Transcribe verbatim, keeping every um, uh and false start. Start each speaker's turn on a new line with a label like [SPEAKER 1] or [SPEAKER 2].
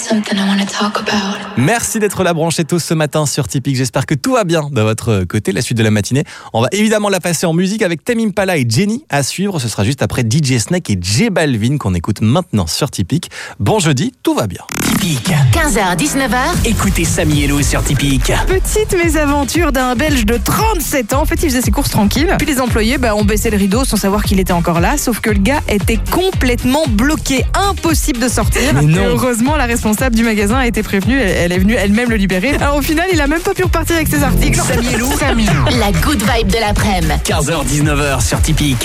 [SPEAKER 1] something I wanna talk about.
[SPEAKER 2] Merci d'être là branché tôt ce matin sur Tipeee. J'espère que tout va bien de votre côté. La suite de la matinée, on va évidemment la passer en musique avec Tame Impala et Jenny à suivre. Ce sera juste après D J Snake et J Balvin qu'on écoute maintenant sur Tipeee. Bon jeudi, tout va bien.
[SPEAKER 3] Tipeee.
[SPEAKER 4] quinze heures dix-neuf heures.
[SPEAKER 3] Écoutez Samy et Lou sur Tipeee.
[SPEAKER 5] Petite mésaventure d'un Belge de trente-sept ans. En fait, il faisait ses courses tranquilles. Puis les employés bah, ont baissé le rideau sans savoir qu'il était encore là. Sauf que le gars était complètement bloqué. Impossible de sortir.
[SPEAKER 2] Mais non.
[SPEAKER 5] Et heureusement, la responsable du magasin a été prévenue. Elle, elle est venue elle-même le libérer. Alors au final, il a même pas pu repartir avec ses articles.
[SPEAKER 3] Samy et Lou.
[SPEAKER 4] La good vibe de l'après-midi.
[SPEAKER 3] quinze heures dix-neuf heures sur Tipeee.